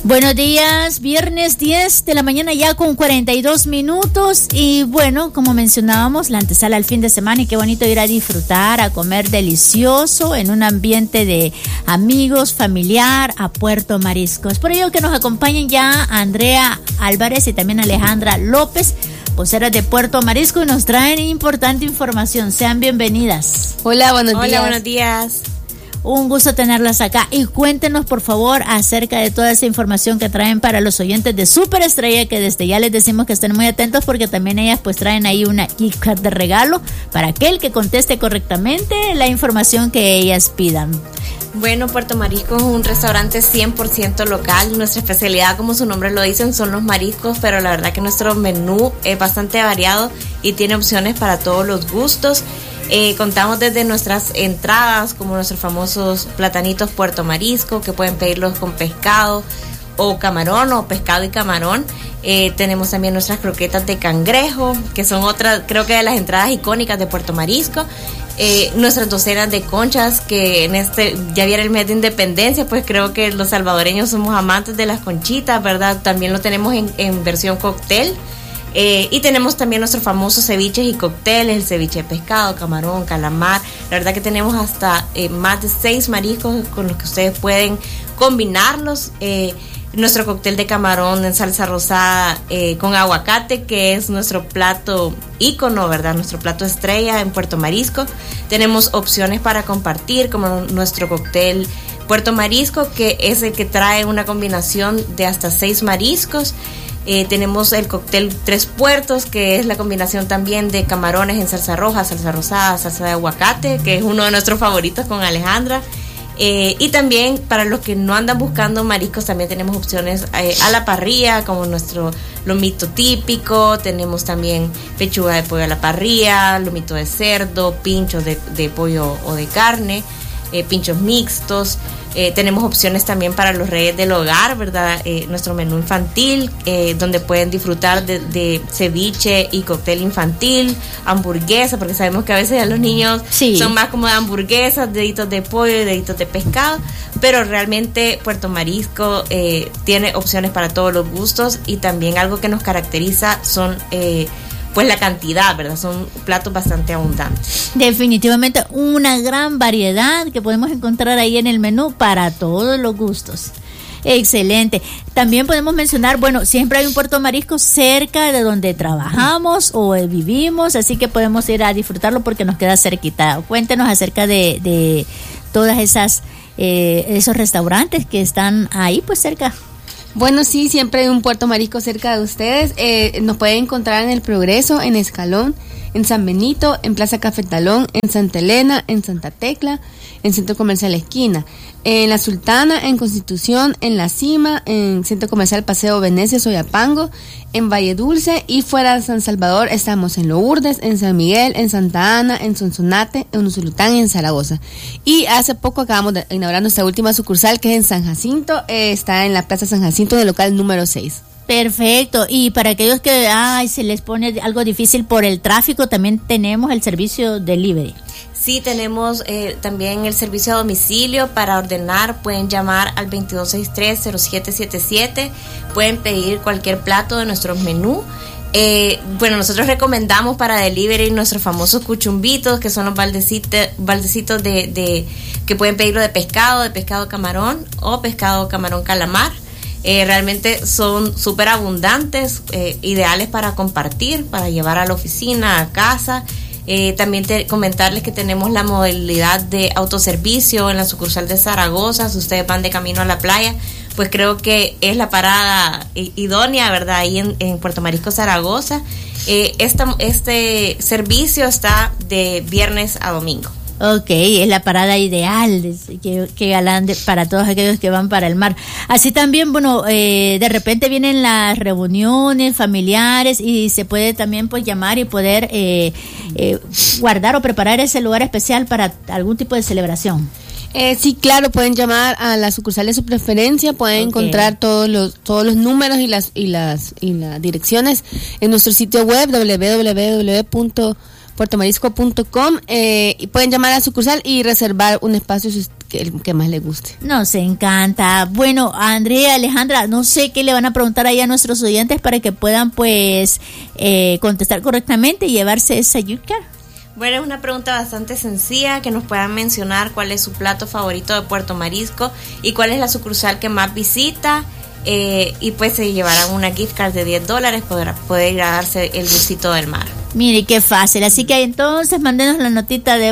Buenos días, viernes 10 de la mañana ya con 42 minutos y bueno, como mencionábamos, la antesala al fin de semana y qué bonito ir a disfrutar, a comer delicioso en un ambiente de amigos, familiar, a Puerto Mariscos. Por ello que nos acompañen ya Andrea Álvarez y también Alejandra López, voceras de Puerto Marisco, y nos traen importante información. Sean bienvenidas. Hola, buenos días. Hola, buenos días. Un gusto tenerlas acá y cuéntenos por favor acerca de toda esa información que traen para los oyentes de Super Estrella, que desde ya les decimos que estén muy atentos porque también ellas pues traen ahí una gift card de regalo para aquel que conteste correctamente la información que ellas pidan. Bueno, Puerto Marisco es un restaurante 100% local. Nuestra especialidad, como su nombre lo dicen, son los mariscos, pero la verdad que nuestro menú es bastante variado y tiene opciones para todos los gustos. Contamos desde nuestras entradas como nuestros famosos platanitos Puerto Marisco, que pueden pedirlos con pescado o camarón o pescado y camarón. Tenemos también nuestras croquetas de cangrejo, que son otras, creo que de las entradas icónicas de Puerto Marisco. Nuestras docenas de conchas, que ya viene el mes de independencia, pues creo que los salvadoreños somos amantes de las conchitas, ¿verdad? También lo tenemos en versión cóctel. Y tenemos también nuestros famosos ceviches y cócteles, el ceviche de pescado, camarón, calamar. La verdad que tenemos hasta más de 6 mariscos con los que ustedes pueden combinarlos. Nuestro cóctel de camarón en salsa rosada con aguacate, que es nuestro plato ícono, ¿verdad? Nuestro plato estrella en Puerto Marisco. Tenemos opciones para compartir, como nuestro cóctel Puerto Marisco, que es el que trae una combinación de hasta 6 mariscos. Tenemos el cóctel Tres Puertos, que es la combinación también de camarones en salsa roja, salsa rosada, salsa de aguacate, que es uno de nuestros favoritos con Alejandra. Y también para los que no andan buscando mariscos, también tenemos opciones a la parrilla, como nuestro lomito típico. Tenemos también pechuga de pollo a la parrilla, lomito de cerdo, pinchos de pollo o de carne, pinchos mixtos. Tenemos opciones también para los reyes del hogar, ¿verdad? Nuestro menú infantil, donde pueden disfrutar de ceviche y cóctel infantil, hamburguesa, porque sabemos que a veces a los niños son más como de hamburguesas, deditos de pollo y deditos de pescado, pero realmente Puerto Marisco tiene opciones para todos los gustos, y también algo que nos caracteriza son pues la cantidad, ¿verdad? Son platos bastante abundantes. Definitivamente una gran variedad que podemos encontrar ahí en el menú para todos los gustos. Excelente. También podemos mencionar, bueno, siempre hay un Puerto Marisco cerca de donde trabajamos o vivimos, así que podemos ir a disfrutarlo porque nos queda cerquita. Cuéntenos acerca de todas esos restaurantes que están ahí pues cerca. Bueno, sí, siempre hay un Puerto Marisco cerca de ustedes. Nos pueden encontrar en El Progreso, en Escalón, en San Benito, en Plaza Cafetalón, en Santa Elena, en Santa Tecla, en Centro Comercial Esquina, en La Sultana, en Constitución, en La Cima, en Centro Comercial Paseo Venecia, Soyapango, en Valle Dulce, y fuera de San Salvador estamos en Lourdes, en San Miguel, en Santa Ana, en Sonsonate, en Usulután y en Zaragoza. Y hace poco acabamos de inaugurar nuestra última sucursal, que es en San Jacinto, está en la Plaza San Jacinto, en el local número 6. Perfecto. Y para aquellos que se les pone algo difícil por el tráfico, también tenemos el servicio delivery. Sí, tenemos también el servicio a domicilio para ordenar. Pueden llamar al 2263-0777. Pueden pedir cualquier plato de nuestro menú. Bueno, nosotros recomendamos para delivery nuestros famosos cuchumbitos, que son los baldecitos de que pueden pedirlo de pescado camarón o pescado camarón calamar. Realmente son súper abundantes, ideales para compartir, para llevar a la oficina, a casa. También comentarles que tenemos la modalidad de autoservicio en la sucursal de Zaragoza. Si ustedes van de camino a la playa, pues creo que es la parada idónea, ¿verdad? Ahí en Puerto Marisco, Zaragoza. Este servicio está de viernes a domingo. Ok, es la parada ideal, que galán para todos aquellos que van para el mar. Así también, bueno, de repente vienen las reuniones familiares y se puede también pues llamar y poder guardar o preparar ese lugar especial para algún tipo de celebración. Sí, claro, pueden llamar a la sucursal de su preferencia, pueden encontrar todos los números y las direcciones en nuestro sitio web www.puertomarisco.com, y pueden llamar a la sucursal y reservar un espacio el que más le guste. Nos encanta. Bueno, Andrea, Alejandra, no sé qué le van a preguntar ahí a nuestros oyentes para que puedan pues contestar correctamente y llevarse esa yuca. Bueno, es una pregunta bastante sencilla, que nos puedan mencionar cuál es su plato favorito de Puerto Marisco y cuál es la sucursal que más visita, y pues se llevarán una gift card de $10 para poder ir a darse el gustito del mar. Mire, qué fácil. Así que entonces mándenos la notita de